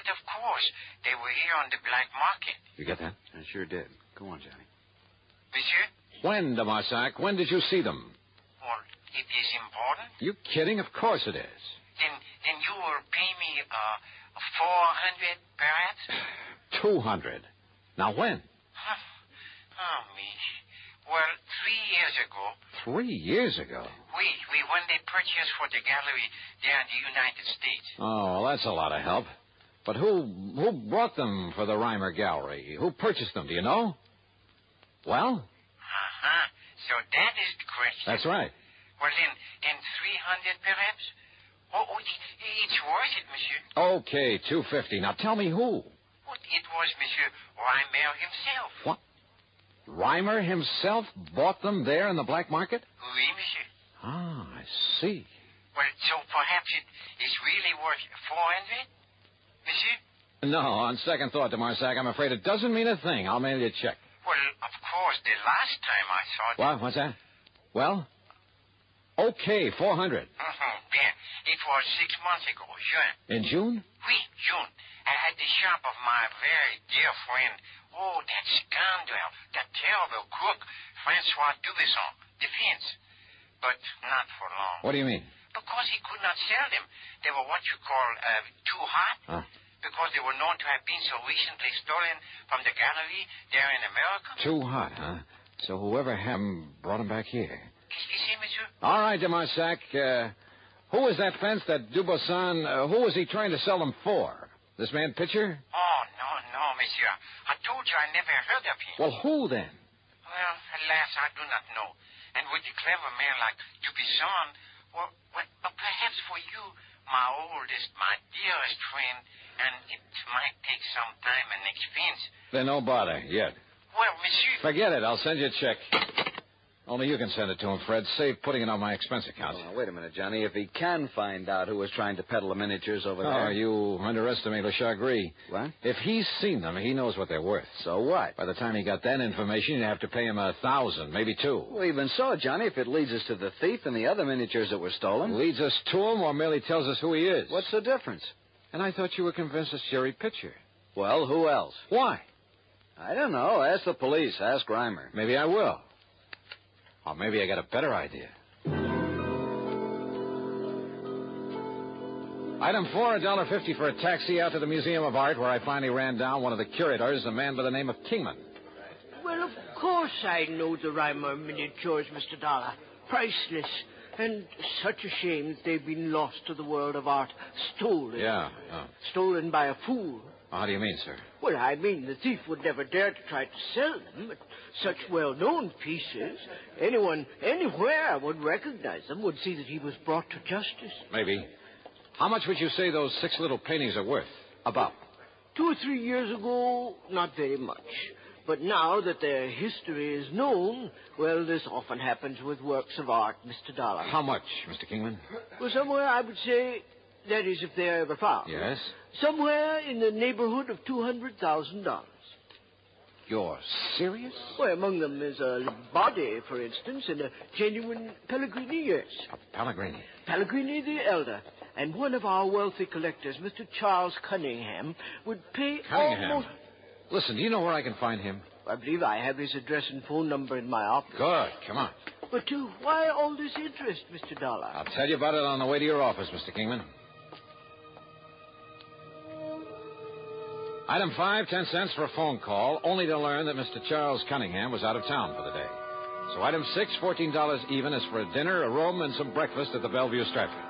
but of course, they were here on the black market. You get that? I sure did. Go on, Johnny. Monsieur? When, de Marsac? When did you see them? Well, it is important. You kidding? Of course it is. Then you will pay me, 400, perhaps? 200. Now when? Oh, me. Well, 3 years ago. 3 years ago? We when they purchased for the gallery there in the United States. Oh, well, that's a lot of help. But who brought them for the Reimer Gallery? Who purchased them, do you know? Well? Uh-huh. So that is the question. That's right. Well, then 300, perhaps? Oh, it's worth it, monsieur. Okay, 250. Now tell me who. Well, it was Monsieur Reimer himself. What? Reimer himself bought them there in the black market? Oui, monsieur. Ah, I see. Well, so perhaps it is really worth 400, monsieur? No, on second thought, de Marsac, I'm afraid it doesn't mean a thing. I'll mail you a check. Well, of course, the last time I saw it... What? What's that? Well? Okay, 400. Bien. It was 6 months ago, June. In June? Oui, June. At the shop of my very dear friend. Oh, that scoundrel, that terrible crook, Francois Dubesson, defense. But not for long. What do you mean? Because he could not sell them. They were what you call too hot. Huh? Because they were known to have been so recently stolen from the gallery there in America. Too hot, huh? So whoever had them brought them back here. Qu'est-ce que c'est, monsieur? All right, de Marsac. Who was that fence that Dubosson... who was he trying to sell them for? This man Pitcher? Oh, no, monsieur. I told you I never heard of him. Well, who then? Well, alas, I do not know. And with a clever man like Dubosson, well, perhaps for you, my oldest, my dearest friend, and it might take some time and expense. Then no bother, yet. Well, monsieur... Forget it. I'll send you a check. Only you can send it to him, Fred. Save putting it on my expense account. Oh, wait a minute, Johnny. If he can find out who was trying to peddle the miniatures over Oh, there... you underestimate Le Chagris. What? If he's seen them, he knows what they're worth. So what? By the time he got that information, you'd have to pay him 1,000, maybe 2. Well, even so, Johnny, if it leads us to the thief and the other miniatures that were stolen... Leads us to him or merely tells us who he is? What's the difference? And I thought you were convinced it's Jerry Pitcher. Well, who else? Why? I don't know. Ask the police. Ask Reimer. Maybe I will. Or maybe I got a better idea. Item 4, $1.50 for a taxi out to the Museum of Art, where I finally ran down one of the curators, a man by the name of Kingman. Well, of course I know the Reimer miniatures, Mr. Dollar. Priceless. And such a shame that they've been lost to the world of art. Stolen. Yeah. Stolen by a fool. How do you mean, sir? Well, I mean, the thief would never dare to try to sell them, but such well-known pieces, anyone, anywhere would recognize them, would see that he was brought to justice. Maybe. How much would you say those 6 little paintings are worth? About? 2 or 3 years ago, not very much. But now that their history is known, well, this often happens with works of art, Mr. Dollar. How much, Mr. Kingman? Well, somewhere, I would say, that is, if they're ever found. Yes? Somewhere in the neighborhood of $200,000. You're serious? Well, among them is a body, for instance, and a genuine Pellegrini, yes. A Pellegrini. Pellegrini the Elder. And one of our wealthy collectors, Mr. Charles Cunningham, would pay Cunningham? almost... Listen, do you know where I can find him? I believe I have his address and phone number in my office. Good. Come on. But why all this interest, Mr. Dollar? I'll tell you about it on the way to your office, Mr. Kingman. Item 5, 10 cents for a phone call, only to learn that Mr. Charles Cunningham was out of town for the day. So item 6, $14 even, is for a dinner, a room, and some breakfast at the Bellevue Stratford.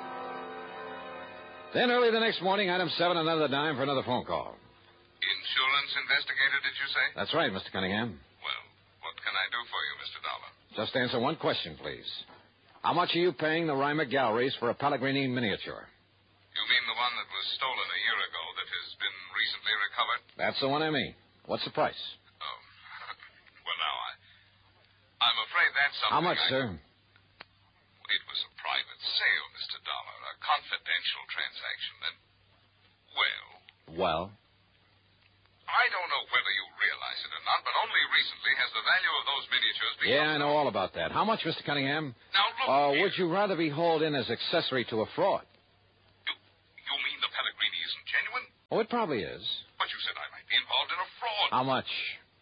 Then early the next morning, item 7, another dime for another phone call. Insurance investigator, did you say? That's right, Mr. Cunningham. Well, what can I do for you, Mr. Dollar? Just answer one question, please. How much are you paying the Reimer Galleries for a Pellegrini miniature? You mean the one that was stolen a year ago that has been recently recovered? That's the one I mean. What's the price? Oh. Well, now, I'm afraid that's something... How much, sir? It was a private sale, Mr. Dollar, a confidential transaction, and... Well? I don't know whether you realize it or not, but only recently has the value of those miniatures become... Yeah, I know all about that. How much, Mr. Cunningham? Now, look Or here. would you rather be hauled in as accessory to a fraud? You mean the Pellegrini isn't genuine? Oh, it probably is. But you said I might be involved in a fraud. How much?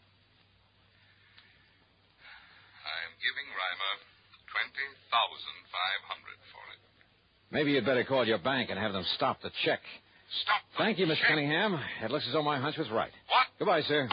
I'm giving Reimer $20,500 for it. Maybe you'd better call your bank and have them stop the check. Stop. Thank you, Mr. Check. Cunningham. It looks as though my hunch was right. What? Goodbye, sir.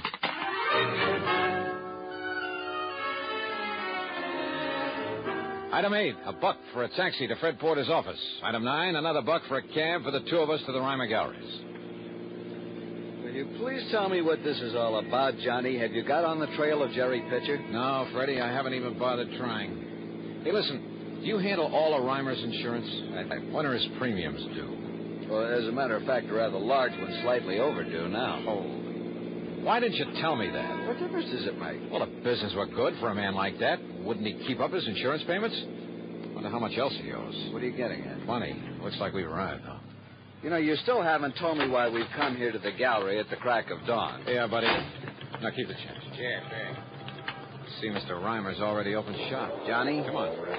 Item 8, $1 for a taxi to Fred Porter's office. Item 9, another $1 for a cab for the two of us to the Reimer Galleries. Will you please tell me what this is all about, Johnny? Have you got on the trail of Jerry Pitcher? No, Freddie, I haven't even bothered trying. Hey, listen, do you handle all of Reimer's insurance? When are his premiums due? Well, as a matter of fact, a rather large one, slightly overdue now. Oh. Why didn't you tell me that? What difference does it make? Well, if business were good for a man like that, wouldn't he keep up his insurance payments? Wonder how much else he owes. What are you getting at? Plenty. Looks like we've arrived, though. You know, you still haven't told me why we've come here to the gallery at the crack of dawn. Yeah, buddy. Now keep the change. Yeah, thanks. See, Mr. Reimer's already opened shop. Johnny? Come on, Fred.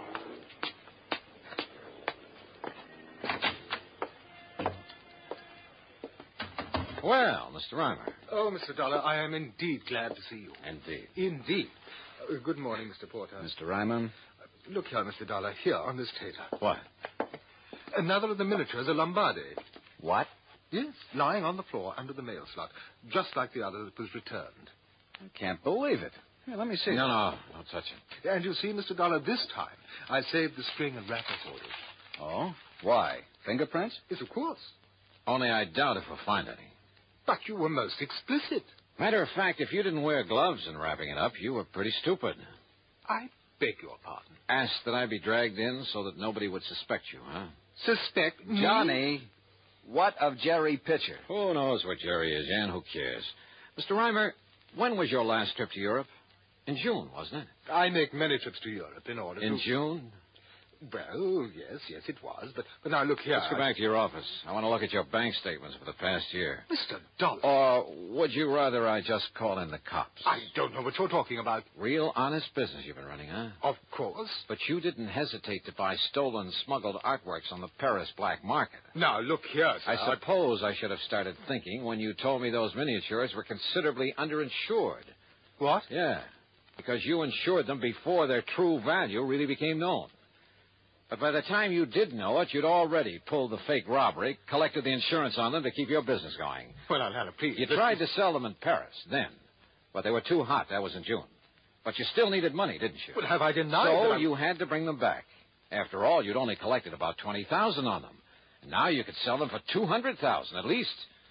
Well, Mr. Reimer. Oh, Mr. Dollar, I am indeed glad to see you. Indeed. Indeed. Good morning, Mr. Porter. Mr. Reimer? Look here, Mr. Dollar, here on this table. What? Another of the miniatures, a Lombardi. What? Yes, lying on the floor under the mail slot, just like the other that was returned. I can't believe it. Here, let me see. No, don't touch it. And you see, Mr. Dollar, this time I saved the string and wrapper for you. Oh? Why? Fingerprints? Yes, of course. Only I doubt if we'll find any. But you were most explicit. Matter of fact, if you didn't wear gloves in wrapping it up, you were pretty stupid. I beg your pardon. Asked that I be dragged in so that nobody would suspect you, huh? Suspect me? Johnny, what of Jerry Pitcher? Who knows what Jerry is, Jan? Who cares? Mr. Reimer, when was your last trip to Europe? In June, wasn't it? I make many trips to Europe in order to... In June? Well, yes, it was. But now look here. Let's go back to your office. I want to look at your bank statements for the past year. Mr. Dollar. Or would you rather I just call in the cops? I don't know what you're talking about. Real honest business you've been running, huh? Of course. But you didn't hesitate to buy stolen, smuggled artworks on the Paris black market. Now, look here, sir. I suppose I should have started thinking when you told me those miniatures were considerably underinsured. What? Yeah, because you insured them before their true value really became known. But by the time you did know it, you'd already pulled the fake robbery, collected the insurance on them to keep your business going. Well, now, please. You tried to sell them in Paris then, but they were too hot. That was in June. But you still needed money, didn't you? Well, have I denied So that you had to bring them back. After all, you'd only collected about $20,000 on them. And now you could sell them for $200,000 at least.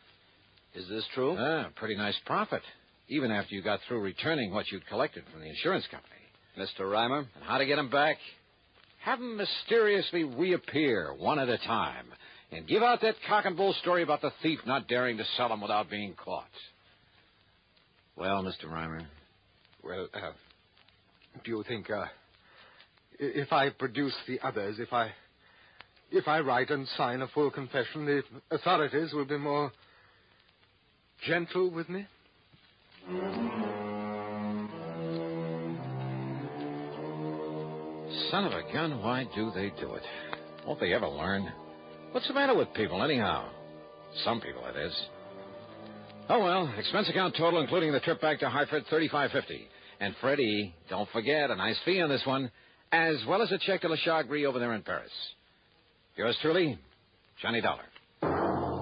Is this true? Pretty nice profit, even after you got through returning what you'd collected from the insurance company. Mr. Reimer? And how to get them back? Have them mysteriously reappear one at a time and give out that cock and bull story about the thief not daring to sell them without being caught. Well, Mr. Reimer? Well, do you think, if I produce the others, if I write and sign a full confession, the authorities will be more gentle with me? Son of a gun, why do they do it? Won't they ever learn? What's the matter with people, anyhow? Some people, that is. Oh, well, expense account total, including the trip back to Hartford, $35.50. And Freddie, don't forget, a nice fee on this one, as well as a check to Le Chagris over there in Paris. Yours truly, Johnny Dollar.